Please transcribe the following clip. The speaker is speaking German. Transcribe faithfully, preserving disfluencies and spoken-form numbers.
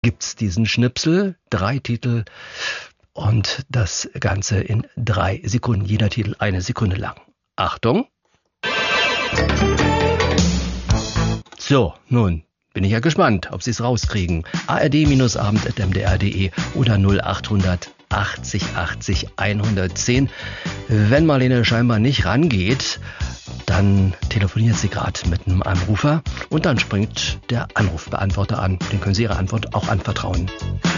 gibt's diesen Schnipsel, drei Titel und das Ganze in drei Sekunden, jeder Titel eine Sekunde lang. Achtung! So, nun bin ich ja gespannt, ob Sie es rauskriegen. A R D Abend at m d r punkt d e oder null achthundert achtzig achtzig hundertzehn. Wenn Marlene scheinbar nicht rangeht, dann telefoniert sie gerade mit einem Anrufer und dann springt der Anrufbeantworter an. Den können Sie Ihre Antwort auch anvertrauen.